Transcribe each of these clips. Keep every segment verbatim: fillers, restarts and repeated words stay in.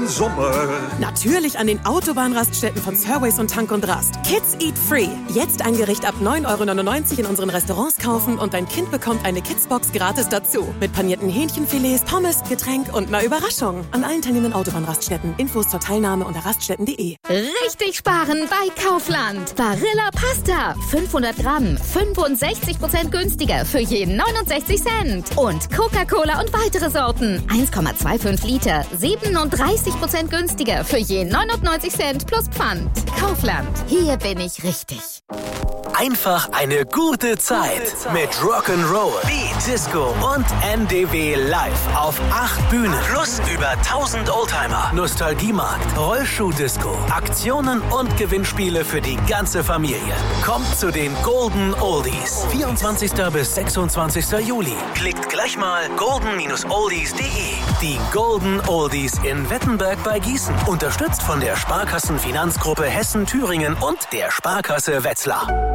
Sommer? Natürlich an den Autobahnraststätten von Surways und Tank und Rast. Kids Eat Free. Jetzt ein Gericht ab neun Euro neunundneunzig in unseren Restaurants kaufen und dein Kind bekommt eine Kidsbox gratis dazu. Mit panierten Hähnchenfilets, Pommes, Getränk und einer Überraschung. An allen teilnehmenden Autobahnraststätten. Infos zur Teilnahme unter raststätten punkt de. Richtig sparen bei Kaufland. Barilla Pasta. fünfhundert Gramm. fünfundsechzig Prozent günstiger für je neunundsechzig Cent. Und Coca-Cola und weitere Sorten. eins Komma fünfundzwanzig Liter. siebenunddreißig Prozent günstiger für je neunundneunzig Cent plus Pfand. Kaufland. Hier bin ich richtig. Einfach eine gute Zeit mit Rock'n'Roll, Beat, Disco und N D W live auf acht Bühnen. Plus über tausend Oldtimer, Nostalgiemarkt, Rollschuh-Disco, Aktionen und Gewinnspiele für die ganze Familie. Kommt zu den Golden Oldies. vierundzwanzigsten bis sechsundzwanzigsten Juli. Klickt gleich mal golden oldies punkt de. Die Golden Oldies in Wettenberg bei Gießen. Unterstützt von der Sparkassenfinanzgruppe Hessen-Thüringen und der Sparkasse Wetzlar.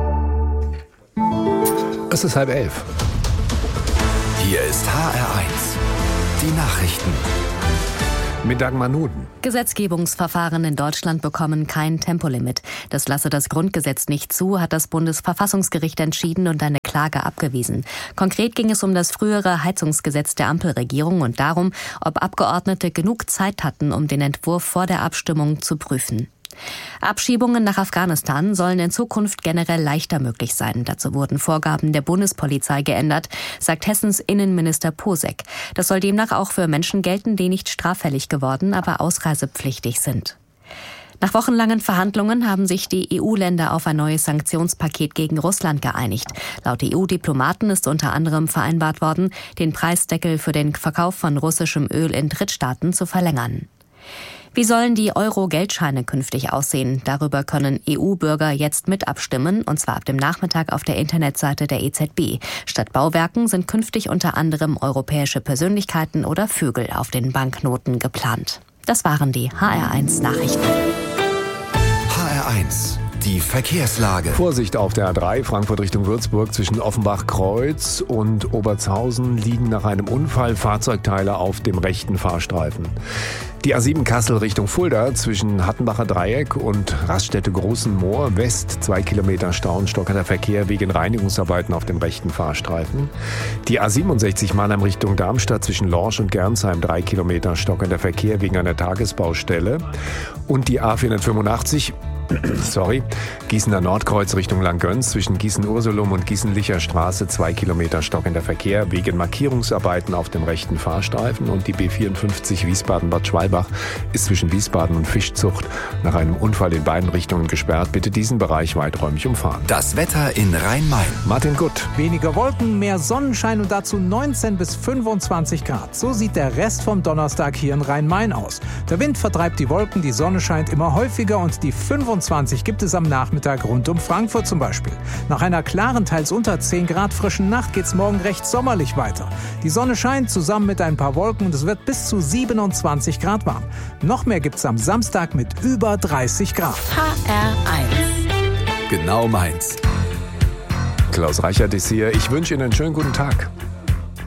Es ist halb elf. Hier ist H R eins. Die Nachrichten. Mit Dagmar Nuden. Gesetzgebungsverfahren in Deutschland bekommen kein Tempolimit. Das lasse das Grundgesetz nicht zu, hat das Bundesverfassungsgericht entschieden und eine Klage abgewiesen. Konkret ging es um das frühere Heizungsgesetz der Ampelregierung und darum, ob Abgeordnete genug Zeit hatten, um den Entwurf vor der Abstimmung zu prüfen. Abschiebungen nach Afghanistan sollen in Zukunft generell leichter möglich sein. Dazu wurden Vorgaben der Bundespolizei geändert, sagt Hessens Innenminister Posek. Das soll demnach auch für Menschen gelten, die nicht straffällig geworden, aber ausreisepflichtig sind. Nach wochenlangen Verhandlungen haben sich die E U-Länder auf ein neues Sanktionspaket gegen Russland geeinigt. Laut E U-Diplomaten ist unter anderem vereinbart worden, den Preisdeckel für den Verkauf von russischem Öl in Drittstaaten zu verlängern. Wie sollen die Euro-Geldscheine künftig aussehen? Darüber können E U-Bürger jetzt mit abstimmen, und zwar ab dem Nachmittag auf der Internetseite der E Z B. Statt Bauwerken sind künftig unter anderem europäische Persönlichkeiten oder Vögel auf den Banknoten geplant. Das waren die H R eins Nachrichten. H R eins. Die Verkehrslage. Vorsicht auf der A drei, Frankfurt Richtung Würzburg, zwischen Offenbach-Kreuz und Obertshausen liegen nach einem Unfall Fahrzeugteile auf dem rechten Fahrstreifen. Die A sieben Kassel Richtung Fulda zwischen Hattenbacher Dreieck und Raststätte Großenmoor West, zwei Kilometer Stau und stockender Verkehr wegen Reinigungsarbeiten auf dem rechten Fahrstreifen. Die A siebenundsechzig Mannheim Richtung Darmstadt zwischen Lorsch und Gernsheim, drei Kilometer stockender Verkehr wegen einer Tagesbaustelle. Und die A vierhundertfünfundachtzig Sorry, Gießener Nordkreuz Richtung Langgöns zwischen Gießen-Ursulum und Gießen-Licher Straße, zwei Kilometer stockender Verkehr wegen Markierungsarbeiten auf dem rechten Fahrstreifen. Und die B vierundfünfzig Wiesbaden-Bad Schwalbach ist zwischen Wiesbaden und Fischzucht nach einem Unfall in beiden Richtungen gesperrt. Bitte diesen Bereich weiträumig umfahren. Das Wetter in Rhein-Main. Martin Gutt. Weniger Wolken, mehr Sonnenschein und dazu neunzehn bis fünfundzwanzig Grad. So sieht der Rest vom Donnerstag hier in Rhein-Main aus. Der Wind vertreibt die Wolken, die Sonne scheint immer häufiger und die fünfundzwanzig gibt es am Nachmittag rund um Frankfurt zum Beispiel. Nach einer klaren, teils unter zehn Grad frischen Nacht geht's morgen recht sommerlich weiter. Die Sonne scheint zusammen mit ein paar Wolken und es wird bis zu siebenundzwanzig Grad warm. Noch mehr gibt's am Samstag mit über dreißig Grad. H R eins. Genau meins. Klaus Reichert ist hier. Ich wünsche Ihnen einen schönen guten Tag.